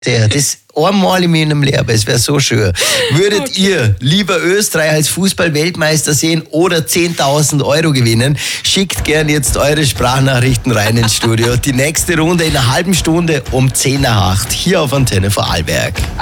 Das einmal in meinem Leben, es wäre so schön. Würdet ihr lieber Österreich als Fußball-Weltmeister sehen oder 10.000 Euro gewinnen? Schickt gern jetzt eure Sprachnachrichten rein ins Studio. Die nächste Runde in einer halben Stunde um 10 nach 8 hier auf Antenne Vorarlberg.